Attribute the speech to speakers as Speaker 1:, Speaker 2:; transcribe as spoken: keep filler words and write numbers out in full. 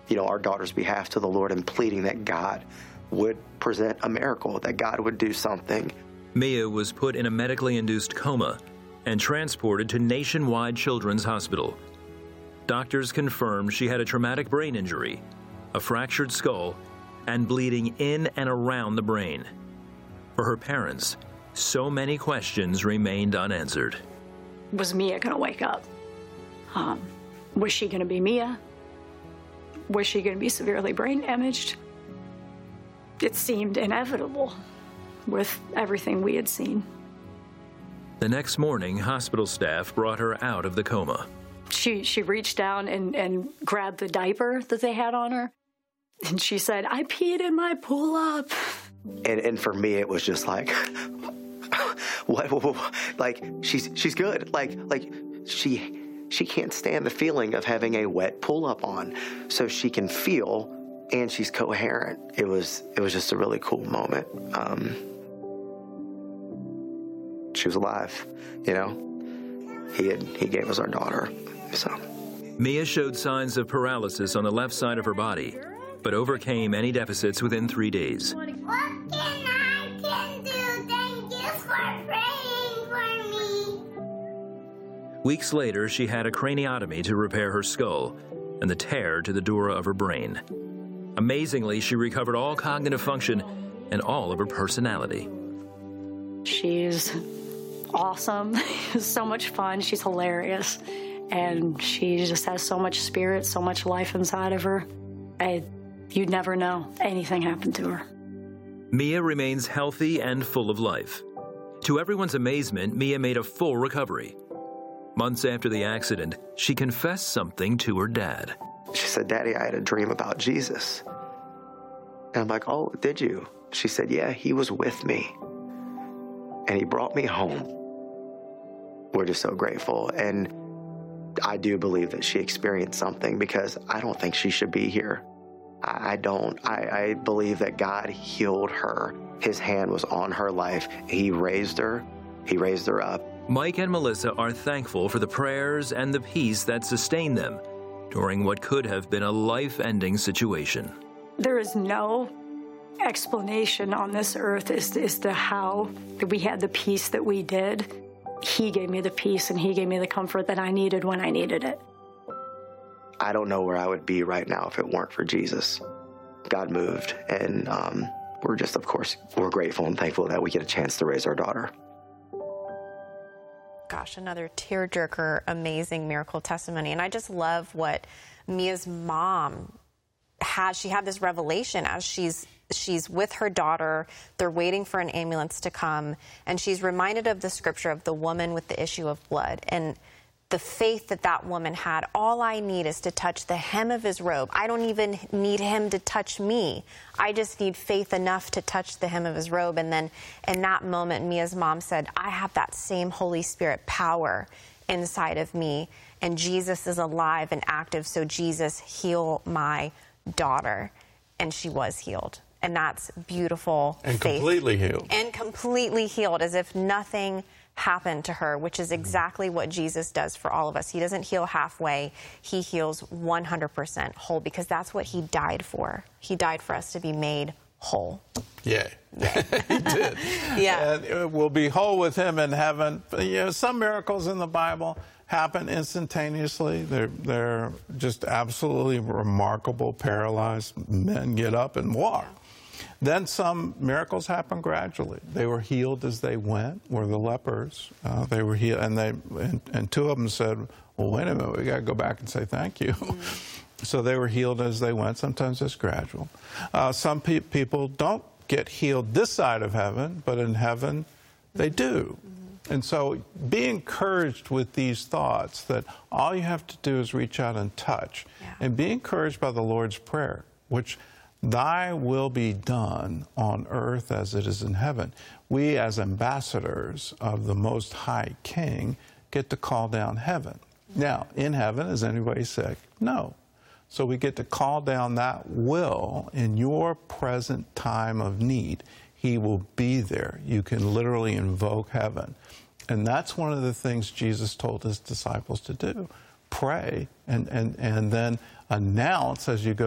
Speaker 1: you know, our daughter's behalf to the Lord and pleading that God would present a miracle, that God would do something.
Speaker 2: Mia was put in a medically induced coma and transported to Nationwide Children's Hospital. Doctors confirmed she had a traumatic brain injury, a fractured skull, and bleeding in and around the brain. For her parents, so many questions remained unanswered.
Speaker 3: Was Mia going to wake up? Um, was she going to be Mia? Was she going to be severely brain damaged? It seemed inevitable with everything we had seen.
Speaker 2: The next morning, hospital staff brought her out of the coma.
Speaker 3: She, she reached down and, and grabbed the diaper that they had on her, and she said, "I peed in my pull-up."
Speaker 1: And, and for me, it was just like, what, what, what? Like, she's she's good. Like, like she she can't stand the feeling of having a wet pull-up on, so she can feel, and she's coherent. It was it was just a really cool moment. Um, she was alive, you know. He had he gave us our daughter. So
Speaker 2: Mia showed signs of paralysis on the left side of her body, but overcame any deficits within three days.
Speaker 4: What can I can do? Thank you for praying for me.
Speaker 2: Weeks later, she had a craniotomy to repair her skull and the tear to the dura of her brain. Amazingly, she recovered all cognitive function and all of her personality.
Speaker 3: She's awesome. So much fun. She's hilarious. And she just has so much spirit, so much life inside of her. I, you'd never know anything happened to her.
Speaker 2: Mia remains healthy and full of life. To everyone's amazement, Mia made a full recovery. Months after the accident, she confessed something to her dad.
Speaker 1: She said, "Daddy, I had a dream about Jesus." And I'm like, "Oh, did you?" She said, "Yeah, he was with me. And he brought me home." We're just so grateful. And I do believe that she experienced something, because I don't think she should be here. I, I don't. I, I believe that God healed her. His hand was on her life. He raised her. He raised her up.
Speaker 2: Mike and Melissa are thankful for the prayers and the peace that sustained them during what could have been a life-ending situation.
Speaker 3: There is no explanation on this earth as, as to how we had the peace that we did. He gave me the peace, and he gave me the comfort that I needed when I needed it.
Speaker 1: I don't know where I would be right now if it weren't for Jesus. God moved, and um, we're just, of course, we're grateful and thankful that we get a chance to raise our daughter.
Speaker 5: Gosh, another tearjerker, amazing miracle testimony. And I just love what Mia's mom has. She had this revelation as she's she's with her daughter. They're waiting for an ambulance to come, and she's reminded of the scripture of the woman with the issue of blood and the faith that that woman had. All I need is to touch the hem of his robe. I don't even need him to touch me. I just need faith enough to touch the hem of his robe. And then in that moment, Mia's mom said, "I have that same Holy Spirit power inside of me, and Jesus is alive and active, so Jesus, heal my daughter." And she was healed. And that's beautiful
Speaker 6: and
Speaker 5: faith.
Speaker 6: completely healed.
Speaker 5: And completely healed, as if nothing happened to her, which is exactly what Jesus does for all of us. He doesn't heal halfway. He heals one hundred percent whole, because that's what he died for. He died for us to be made whole.
Speaker 6: Yeah, he did.
Speaker 5: Yeah.
Speaker 6: And we'll be whole with him in heaven. You know, some miracles in the Bible happen instantaneously. They're, they're just absolutely remarkable. Paralyzed men get up and walk. Then some miracles happen gradually. They were healed as they went, were the lepers. Uh, they were healed, and, they, and, and two of them said, "Well, wait a minute, we got to go back and say thank you." Mm-hmm. So they were healed as they went. Sometimes it's gradual. Uh, some pe people don't get healed this side of heaven, but in heaven they do. Mm-hmm. And so be encouraged with these thoughts that all you have to do is reach out and touch. Yeah. And be encouraged by the Lord's Prayer, which, "Thy will be done on earth as it is in heaven." We, as ambassadors of the Most High King, get to call down heaven. Now, in heaven, is anybody sick? No. So we get to call down that will in your present time of need. He will be there. You can literally invoke heaven. And that's one of the things Jesus told his disciples to do. Pray and, and, and then announce as you go